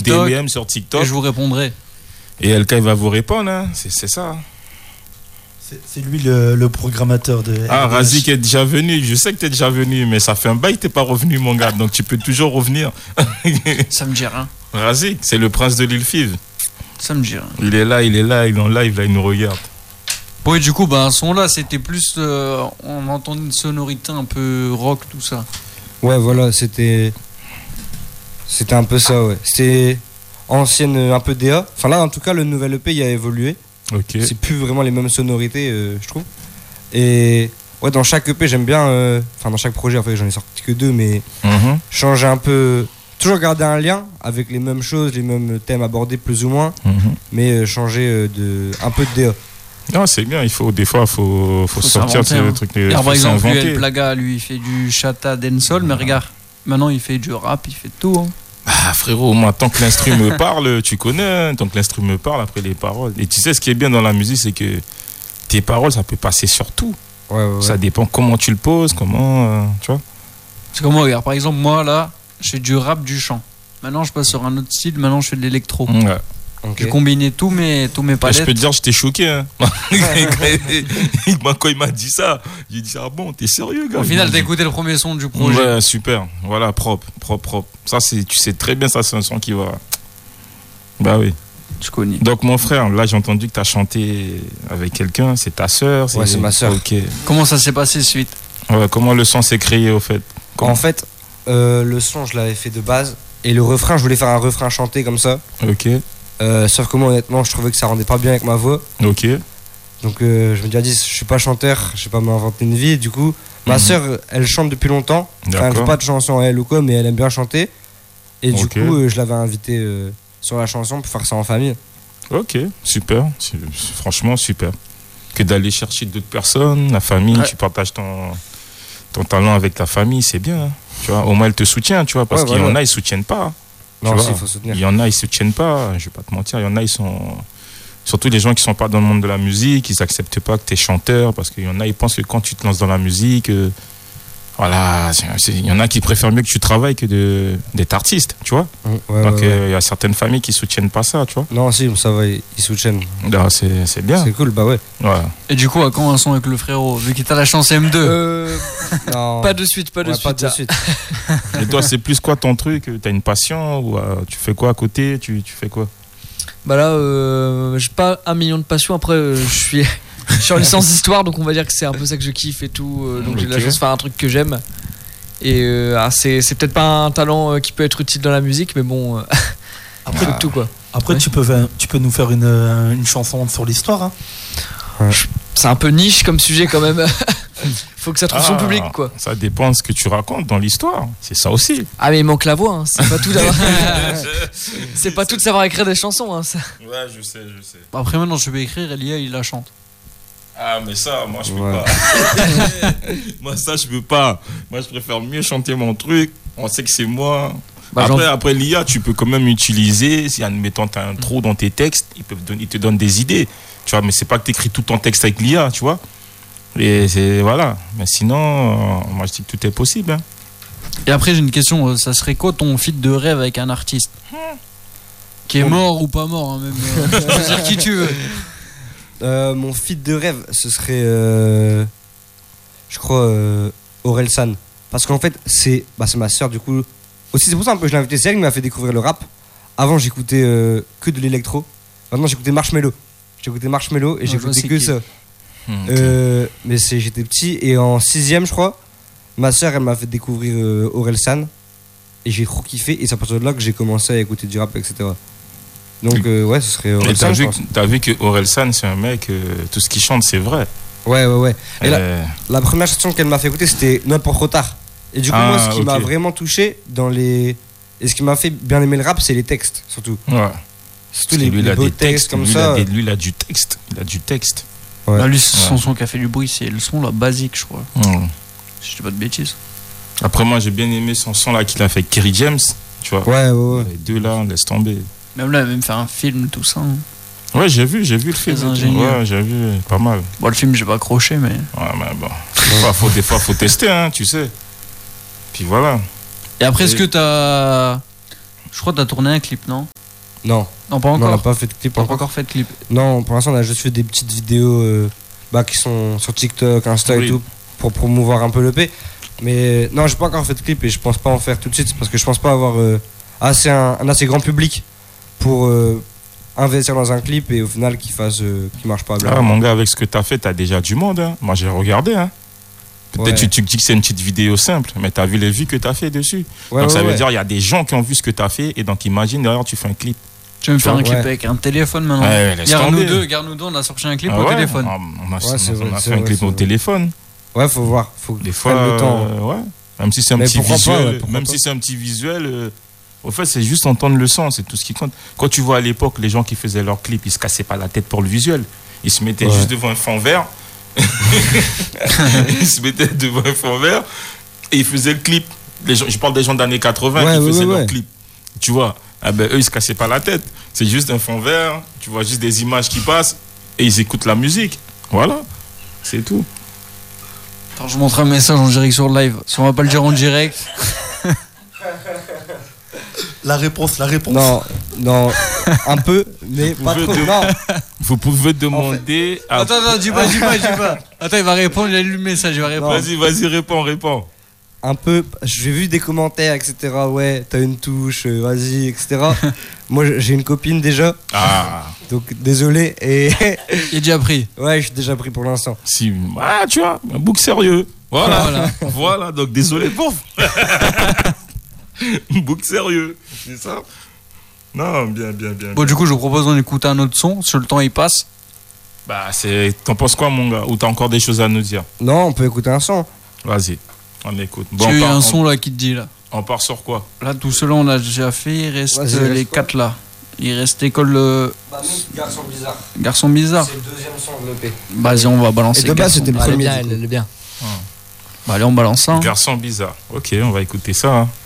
TikTok, DM sur TikTok. et je vous répondrai. Et LK, il va vous répondre, hein. C'est ça. C'est lui le programmateur de. Ah, RDH. Razik est déjà venu. Je sais que tu es déjà venu, mais ça fait un bail que tu n'es pas revenu, mon gars. Donc tu peux toujours revenir. Ça me dit rien. Razik, c'est le prince de l'île Five. Ça me dit rien. Il est là, il est en live, là, il nous regarde. Oui, du coup, un son là, c'était plus. On entendait une sonorité un peu rock, tout ça. Ouais, voilà, c'était un peu ça, ouais. C'était ancienne, un peu DA. Enfin là, en tout cas, le nouvel EP, il a évolué. Ok. C'est plus vraiment les mêmes sonorités, je trouve. Et ouais, dans chaque EP, j'aime bien. Enfin, dans chaque projet, en fait, j'en ai sorti que 2, mais changer un peu. Toujours garder un lien avec les mêmes choses, les mêmes thèmes abordés plus ou moins, mais changer un peu de DA. Non, c'est bien, des fois, il faut sortir de ce truc. Par exemple, lui, El Plaga, lui, il fait du chata dancehall, mais regarde, maintenant il fait du rap, il fait tout. Hein. Ah frérot, moi, tant que l'instru me parle, tu connais, hein, tant que l'instru me parle, après les paroles. Et tu sais, ce qui est bien dans la musique, c'est que tes paroles, ça peut passer sur tout. Ouais. Ça dépend comment tu le poses, comment, tu vois. C'est comme moi, regarde, par exemple, moi, là, je fais du rap, du chant. Maintenant, je passe sur un autre style, maintenant, je fais de l'électro. Ouais. Okay. J'ai combiné tous mes palettes. Je peux te dire, j'étais choqué. Hein. Quand il m'a dit ça, j'ai dit, ah bon, t'es sérieux, gars? Au final, t'as écouté le premier son du projet. Ouais, super. Voilà, propre. Ça, tu sais très bien, ça, c'est un son qui va. Bah oui. Je connais. Donc, mon frère, là, j'ai entendu que t'as chanté avec quelqu'un. C'est ta sœur? Ouais, c'est ma sœur. Ok. Comment ça s'est passé suite? Ouais, comment le son s'est créé, au fait? En fait, le son, je l'avais fait de base. Et le refrain, je voulais faire un refrain chanté comme ça. Ok. Sauf que moi, honnêtement, je trouvais que ça rendait pas bien avec ma voix. Ok. Donc, je me dis, je suis pas chanteur, je vais pas m'inventer une vie. Du coup, ma sœur, elle chante depuis longtemps. Enfin, elle fait pas de chanson à elle ou quoi, mais elle aime bien chanter. Et du coup, je l'avais invitée sur la chanson pour faire ça en famille. Ok, super. Franchement, super. Que d'aller chercher d'autres personnes, la famille, tu partages ton talent avec ta famille, c'est bien. Hein. Tu vois, au moins, elle te soutient, tu vois, parce qu'il y en a, ils soutiennent pas. Non, il faut soutenir. Il y en a, ils soutiennent pas, je vais pas te mentir. Il y en a, ils sont. Surtout les gens qui sont pas dans le monde de la musique, ils acceptent pas que tu es chanteur, parce qu'il y en a, ils pensent que quand tu te lances dans la musique, voilà, il y en a qui préfèrent mieux que tu travailles que d'être artiste, tu vois. Donc il y a certaines familles qui soutiennent pas ça, tu vois. Non, si, ça va, ils soutiennent. Non, c'est bien. C'est cool, bah ouais. Et du coup, à quand un son avec le frérot, vu qu'il t'a la chance M2? Non. Pas de suite. Pas de suite. Et toi, c'est plus quoi ton truc? T'as une passion ou tu fais quoi à côté? Tu fais quoi? Bah là, j'ai pas 1 million de passions. Après, je suis en licence d'histoire, donc on va dire que c'est un peu ça que je kiffe et tout. Donc j'ai la chance de faire un truc que j'aime. Et c'est peut-être pas un talent qui peut être utile dans la musique, mais bon, après tout quoi. Après, tu peux nous faire une chanson sur l'histoire. Hein. C'est un peu niche comme sujet quand même. Faut que ça trouve son public quoi. Ça dépend de ce que tu racontes dans l'histoire. C'est ça aussi. Ah mais il manque la voix. Hein. C'est pas tout d'avoir. C'est pas tout de savoir écrire des chansons. Hein, ça. Ouais, je sais. Après maintenant, je vais écrire, Elia, il la chante. Ah mais ça, moi je peux pas. Moi ça je peux pas. Moi je préfère mieux chanter mon truc. On sait que c'est moi. Après l'IA, tu peux quand même utiliser. Si admettons t'as un trou dans tes textes, ils te donnent des idées. Tu vois, mais c'est pas que t'écris tout ton texte avec l'IA, tu vois. Et c'est voilà. Mais sinon, moi je dis que tout est possible. Hein. Et après j'ai une question. Ça serait quoi ton feat de rêve avec un artiste qui est mort ou pas mort, hein, même. Tu peux dire qui tu veux. Mon feat de rêve, ce serait, je crois, Orelsan. Parce qu'en fait, c'est ma soeur, du coup. Aussi, c'est pour ça un peu que je l'ai invité. C'est elle qui m'a fait découvrir le rap. Avant, j'écoutais que de l'électro. Maintenant, j'écoutais Marshmello. Et j'écoutais que ça. Mais j'étais petit. Et en 6ème, je crois, ma soeur, elle m'a fait découvrir Orelsan. Et j'ai trop kiffé. Et c'est à partir de là que j'ai commencé à écouter du rap, etc. Donc, ouais, ce serait Orelsan. T'as vu que Orelsan, c'est un mec, tout ce qu'il chante, c'est vrai. Ouais. Et la première chanson qu'elle m'a fait écouter, c'était Noël pour trop tard. Et du coup, moi, ce qui m'a vraiment touché et ce qui m'a fait bien aimer le rap, c'est les textes, surtout. Ouais. Surtout les beaux textes comme ça. Lui, il a du texte. Ouais. Bah, lui, son son qui a fait du bruit, c'est le son là, basique, je crois. Si je dis pas de bêtises. Après, moi, j'ai bien aimé son son là qu'il a fait avec Kerry James, tu vois. Ouais. Les deux là, laisse tomber. Même là, il a même fait un film, tout ça. Hein. Ouais, j'ai vu le film. Ouais, j'ai vu, pas mal. Bon, le film, j'ai pas accroché, mais. Ouais, mais bon. Des fois, faut tester, hein, tu sais. Puis voilà. Et après, est-ce que t'as. Je crois que t'as tourné un clip, non? Non. Non, pas Non, encore. on n'a pas fait de clip. T'as pas encore fait de clip. Non, pour l'instant, on a juste fait des petites vidéos qui sont sur TikTok, Insta et tout, pour promouvoir un peu l'EP. Mais non, j'ai pas encore fait de clip et je pense pas en faire tout de suite parce que je pense pas avoir un assez grand public pour investir dans un clip et au final qui marche pas bien. Ah, mon gars, avec ce que t'as fait, t'as déjà du monde. Hein. Moi, j'ai regardé. Hein. Peut-être tu dis que c'est une petite vidéo simple, mais t'as vu les vues que t'as fait dessus. Donc ça veut dire il y a des gens qui ont vu ce que t'as fait et donc imagine d'ailleurs tu fais un clip. Tu veux me faire un clip avec un téléphone maintenant? Regarde nous deux, on a sorti un clip au téléphone. On a fait un clip au téléphone. Ouais, faut voir. Faut des fois, le temps. Même si c'est un petit visuel, si c'est un petit visuel, au fait, c'est juste entendre le son, c'est tout ce qui compte. Quand tu vois à l'époque, les gens qui faisaient leurs clips, ils se cassaient pas la tête pour le visuel. Ils se mettaient juste devant un fond vert. Ils se mettaient devant un fond vert et ils faisaient le clip. Je parle des gens d'années 80 qui faisaient leur clip. Tu vois, eux, ils se cassaient pas la tête. C'est juste un fond vert, tu vois juste des images qui passent et ils écoutent la musique. Voilà, c'est tout. Attends, je montre un message en direct sur le live. Si on va pas le dire en direct. La réponse. Non, un peu, mais pas trop. Vous pouvez demander. Attends, dis pas. Attends, il va répondre, il a lu le message, il va répondre. Vas-y, réponds. Un peu, j'ai vu des commentaires, etc. Ouais, t'as une touche, vas-y, etc. Moi, j'ai une copine déjà. Donc, désolé. Et il est déjà pris. Ouais, je suis déjà pris pour l'instant. Si, tu vois, un bouc sérieux. Voilà, donc désolé pour. Un bouc sérieux, c'est ça? Non, bien. Bon, du coup, je vous propose d'en écouter un autre son, si le temps il passe. T'en penses quoi, mon gars? Ou t'as encore des choses à nous dire? Non, on peut écouter un son. Vas-y, on écoute. Bon, tu as un son là qui te dit là. On part sur quoi? Là, tout cela, on l'a déjà fait. Il reste les 4 là. Il reste école. Garçon bizarre. Garçon bizarre. C'est le deuxième son de l'EP. Vas-y, on va balancer. Et de base, c'était le premier. Elle est bien. Allez, on balance ça. Garçon bizarre. Ok, on va écouter ça. Hein.